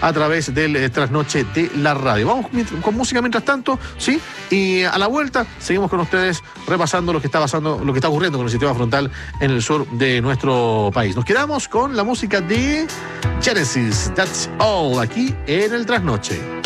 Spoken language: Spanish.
a través del trasnoche de la radio. Vamos con música mientras tanto, ¿sí? Y a la vuelta seguimos con ustedes repasando lo que está pasando, lo que está ocurriendo con el sistema frontal en el sur de nuestro país. Nos quedamos con la música de Genesis, That's All, aquí en el trasnoche.